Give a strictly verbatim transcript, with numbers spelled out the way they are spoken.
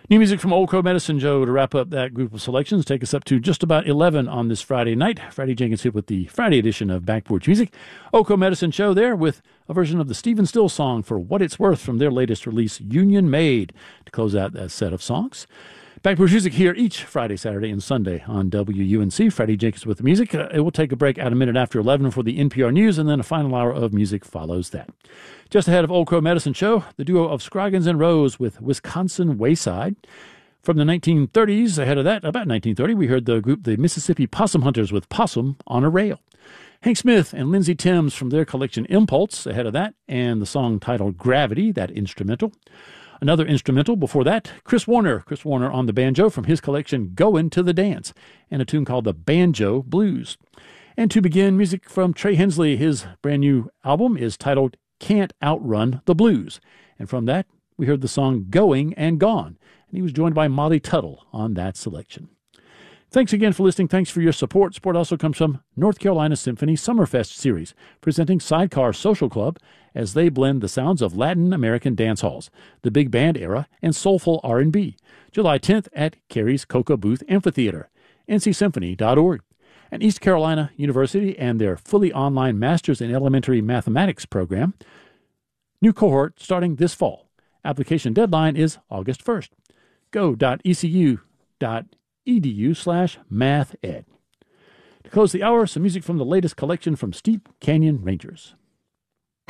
New music from Old Crow Medicine Joe to wrap up that group of selections. Take us up to just about eleven on this Friday night. Friday Jenkins here with the Friday edition of Back Porch Music. Old Crow Medicine Show there with a version of the Stephen Still song For What It's Worth from their latest release, Union Made, to close out that set of songs. Back Porch Music here each Friday, Saturday, and Sunday on W U N C. Friday Jenkins with the music. Uh, it will take a break at a minute after eleven for the N P R News, and then a final hour of music follows that. Just ahead of Old Crow Medicine Show, the duo of Scroggins and Rose with Wisconsin Wayside. From the nineteen thirties, ahead of that, about nineteen thirty, we heard the group the Mississippi Possum Hunters with Possum on a Rail. Hank Smith and Lindsey Timms from their collection Impulse, ahead of that, and the song titled Gravity, that instrumental. Another instrumental before that, Chris Warner, Chris Warner on the banjo from his collection Goin' to the Dance, and a tune called the Banjo Blues. And to begin, music from Trey Hensley. His brand new album is titled Can't Outrun the Blues. And from that, we heard the song Going and Gone. And he was joined by Molly Tuttle on that selection. Thanks again for listening. Thanks for your support. Support also comes from North Carolina Symphony Summerfest Series, presenting Sidecar Social Club as they blend the sounds of Latin American dance halls, the big band era, and soulful R and B. July tenth at Carey's Coca Booth Amphitheater, N C symphony dot org. And East Carolina University and their fully online Masters in Elementary Mathematics program. New cohort starting this fall. Application deadline is August first. go.ecu.edu slash math ed. To close the hour, some music from the latest collection from Steep Canyon Rangers.